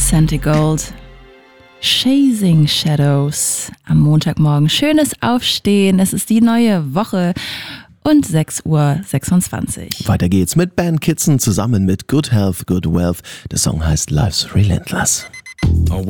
Santigold. Chasing Shadows am Montagmorgen. Schönes Aufstehen, es ist die neue Woche und 6:26 Uhr. Weiter geht's mit Ben Kitson zusammen mit Good Health, Good Wealth. Der Song heißt Life's Relentless.